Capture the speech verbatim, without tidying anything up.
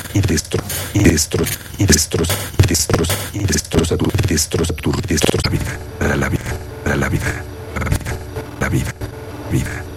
y destro y destro y destroza y destroza y destroza tu destroza tu destroza la vida, para la vida, para la vida, para la vida, la vida, vida.